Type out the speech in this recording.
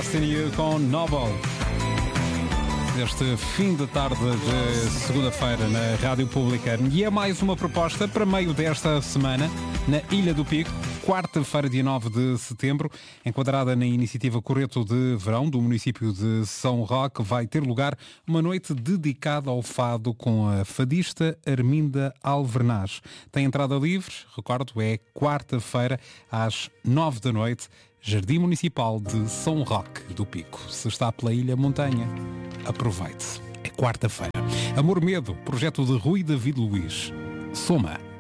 Lost in You com Noble. Este fim de tarde de segunda-feira na Rádio Pública. E é mais uma proposta para meio desta semana na Ilha do Pico, quarta-feira, dia 9 de setembro, enquadrada na iniciativa Coreto de Verão do município de São Roque. Vai ter lugar uma noite dedicada ao fado com a fadista Arminda Alvernaz. Tem entrada livre, recordo, é quarta-feira às 9 da noite, Jardim Municipal de São Roque do Pico. Se está pela Ilha Montanha, aproveite. É quarta-feira. Amor Medo, projeto de Rui David Luiz. Soma.